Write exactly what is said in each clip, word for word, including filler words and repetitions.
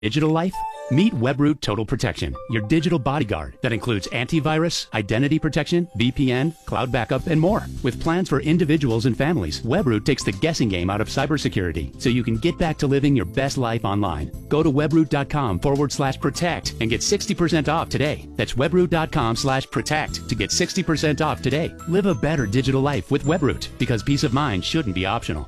Digital life? Meet Webroot Total Protection, your digital bodyguard that includes antivirus, identity protection, V P N, cloud backup, and more. With plans for individuals and families, Webroot takes the guessing game out of cybersecurity so you can get back to living your best life online. Go to webroot.com forward slash protect and get sixty percent off today. That's webroot.com slash protect to get sixty percent off today. Live a better digital life with Webroot, because peace of mind shouldn't be optional.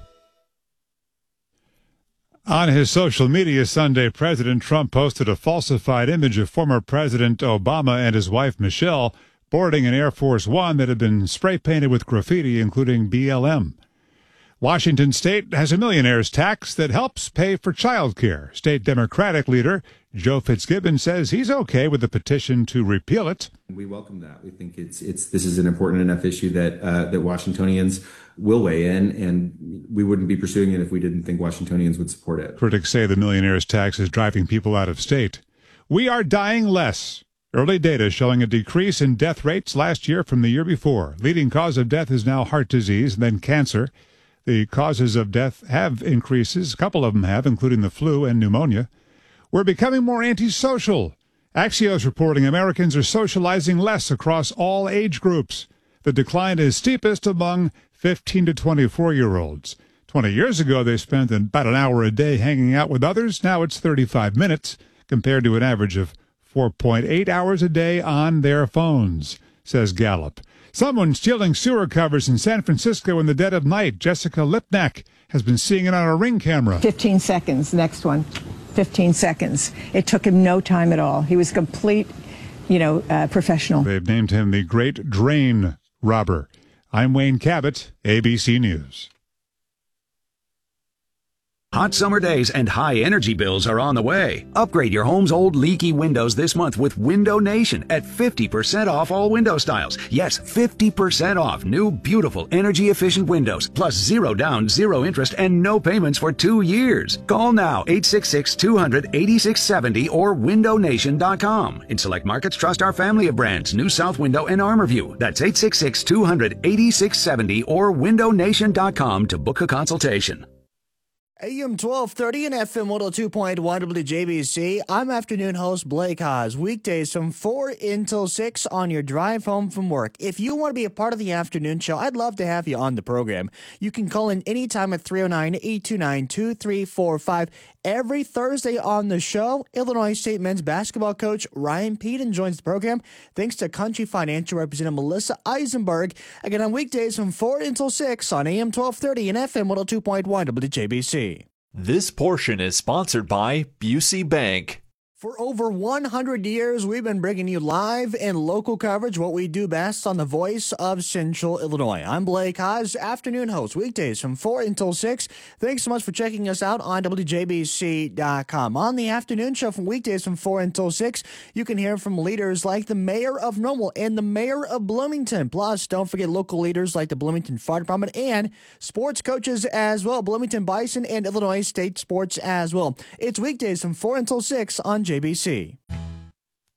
On his social media Sunday, President Trump posted a falsified image of former President Obama and his wife Michelle boarding an Air Force One that had been spray-painted with graffiti, including B L M. Washington State has a millionaire's tax that helps pay for child care. State Democratic leader Joe Fitzgibbon says he's okay with the petition to repeal it. We welcome that. We think it's it's this is an important enough issue that uh, that Washingtonians will weigh in, and we wouldn't be pursuing it if we didn't think Washingtonians would support it. Critics say the millionaire's tax is driving people out of state. We are dying less. Early data showing a decrease in death rates last year from the year before. Leading cause of death is now heart disease, then cancer. The causes of death have increases. A couple of them have, including the flu and pneumonia. We're becoming more antisocial. Axios reporting Americans are socializing less across all age groups. The decline is steepest among fifteen to twenty-four-year-olds. Twenty years ago, they spent about an hour a day hanging out with others. Now it's thirty-five minutes, compared to an average of four point eight hours a day on their phones, says Gallup. Someone stealing sewer covers in San Francisco in the dead of night. Jessica Lipnack has been seeing it on a Ring camera. fifteen seconds, next one. fifteen seconds. It took him no time at all. He was complete, you know, uh, professional. They've named him the Great Drain Robber. I'm Wayne Cabot, A B C News. Hot summer days and high energy bills are on the way. Upgrade your home's old leaky windows this month with Window Nation at fifty percent off all window styles. Yes, fifty percent off new, beautiful, energy-efficient windows, plus zero down, zero interest, and no payments for two years. Call now, eight six six, two hundred, eighty-six seventy or window nation dot com. In select markets, trust our family of brands, New South Window and Armorview. That's eight six six, two hundred, eighty-six seventy or window nation dot com to book a consultation. A M twelve thirty and F M one oh two point one W J B C. I'm afternoon host Blake Haas. Weekdays from four until six on your drive home from work. If you want to be a part of the afternoon show, I'd love to have you on the program. You can call in anytime at three oh nine, eight two nine, two three four five. Every Thursday on the show, Illinois State men's basketball coach Ryan Peden joins the program. Thanks to Country Financial Representative Melissa Eisenberg. Again, on weekdays from four until six on A M twelve thirty and F M one oh two point one W J B C. This portion is sponsored by Busey Bank. For over one hundred years, we've been bringing you live and local coverage, what we do best on the voice of Central Illinois. I'm Blake Haas, afternoon host, weekdays from four until six. Thanks so much for checking us out on W J B C dot com. On the afternoon show from weekdays from four until six, you can hear from leaders like the mayor of Normal and the mayor of Bloomington. Plus, don't forget local leaders like the Bloomington Fire Department and sports coaches as well, Bloomington Bison and Illinois State Sports as well. It's weekdays from four until six on J B C.